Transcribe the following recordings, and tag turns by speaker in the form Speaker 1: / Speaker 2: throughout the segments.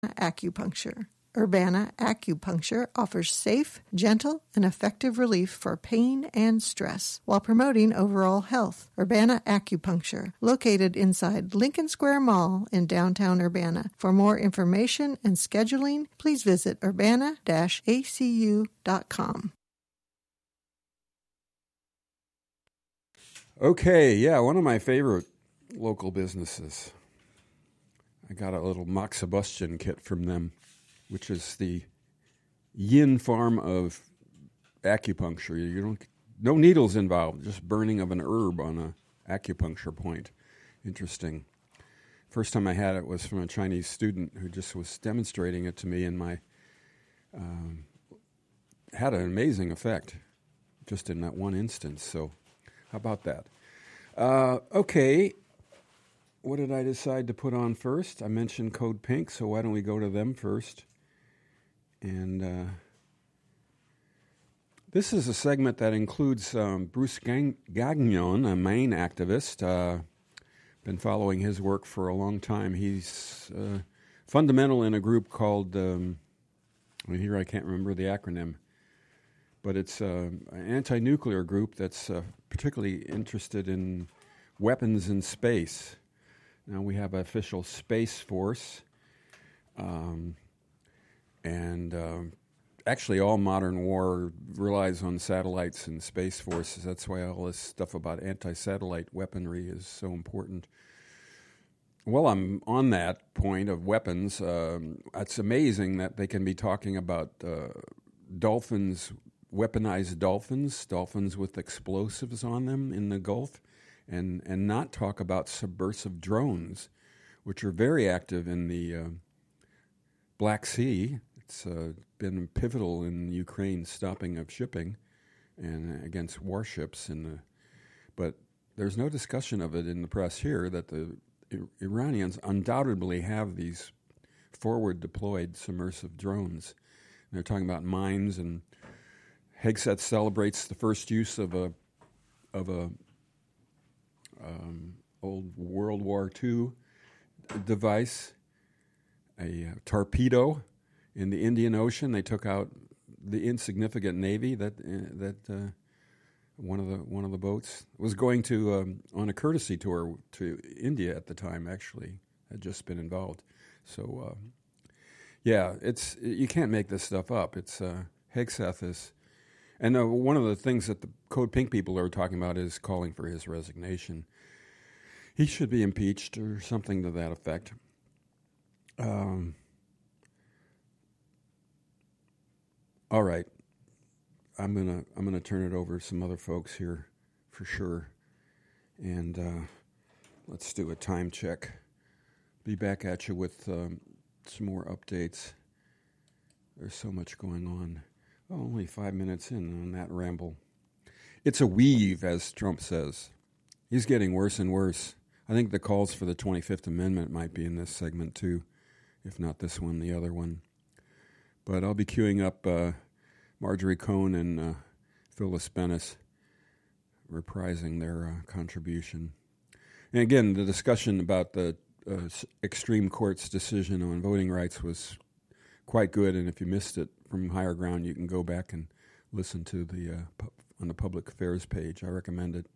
Speaker 1: Acupuncture. Urbana Acupuncture offers safe, gentle, and effective relief for pain and stress while promoting overall health. Urbana Acupuncture, located inside Lincoln Square Mall in downtown Urbana. For more information and scheduling, please visit urbana-acu.com.
Speaker 2: Okay, yeah, one of my favorite local businesses. I got a little moxibustion kit from them, which is the yin form of acupuncture. No needles involved, just burning of an herb on a acupuncture point. Interesting. First time I had it was from a Chinese student who just was demonstrating it to me, and had an amazing effect just in that one instance. So how about that? Okay. What did I decide to put on first? I mentioned Code Pink, so why don't we go to them first? And this is a segment that includes Bruce Gagnon, a Maine activist. Been following his work for a long time. He's fundamental in a group called, here I can't remember the acronym, but it's an anti-nuclear group that's particularly interested in weapons in space. Now we have an official Space Force, and actually all modern war relies on satellites and space forces. That's why all this stuff about anti-satellite weaponry is so important. Well, I'm on that point of weapons. It's amazing that they can be talking about dolphins, weaponized dolphins with explosives on them in the Gulf, and not talk about subversive drones, which are very active in the Black Sea. It's been pivotal in Ukraine's stopping of shipping and against warships. But there's no discussion of it in the press here that the Iranians undoubtedly have these forward-deployed submersive drones. And they're talking about mines, and Hegseth celebrates the first use of a old World War II device, a torpedo in the Indian Ocean. They took out the insignificant Navy that one of the boats was going to on a courtesy tour to India at the time. Actually, had just been involved. So it's you can't make this stuff up. It's Hegseth is. And one of the things that the Code Pink people are talking about is calling for his resignation. He should be impeached or something to that effect. All right, I'm gonna turn it over to some other folks here for sure, and let's do a time check. Be back at you with some more updates. There's so much going on. Only 5 minutes in on that ramble. It's a weave, as Trump says. He's getting worse and worse. I think the calls for the 25th Amendment might be in this segment too, if not this one, the other one. But I'll be queuing up Marjorie Cohn and Phyllis Bennis reprising their contribution. And again, the discussion about the extreme court's decision on voting rights was quite good, and if you missed it from Higher Ground, you can go back and listen to on the public affairs page. I recommend it.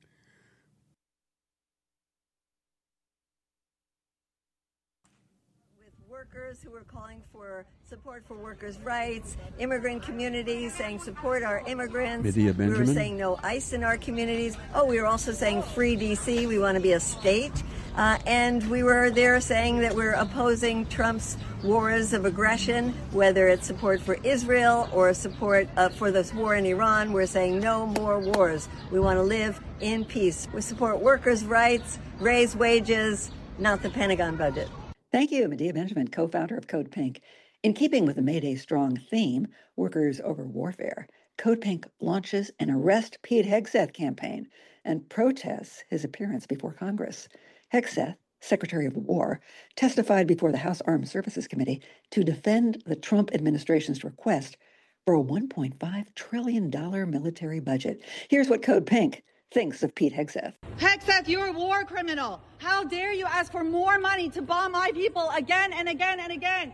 Speaker 3: With workers who are calling for support for workers' rights, immigrant communities saying support our immigrants.
Speaker 2: Medea Benjamin.
Speaker 3: We were saying no ICE in our communities. We were also saying free D.C. We want to be a state. And we were there saying that we're opposing Trump's wars of aggression, whether it's support for Israel or support for this war in Iran. We're saying no more wars. We want to live in peace. We support workers' rights, raise wages, not the Pentagon budget.
Speaker 4: Thank you, Medea Benjamin, co-founder of Code Pink. In keeping with the May Day Strong theme, Workers Over Warfare, Code Pink launches an Arrest Pete Hegseth campaign and protests his appearance before Congress. Hegseth, Secretary of War, testified before the House Armed Services Committee to defend the Trump administration's request for a $1.5 trillion military budget. Here's what Code Pink thinks of Pete Hegseth.
Speaker 5: Hegseth, you're a war criminal. How dare you ask for more money to bomb my people again and again and again?